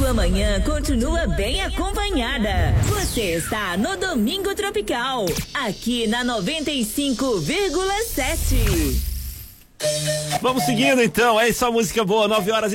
sua manhã continua bem acompanhada. Você está no Domingo Tropical, aqui na 95,7. Vamos seguindo então, é só música boa, 9h.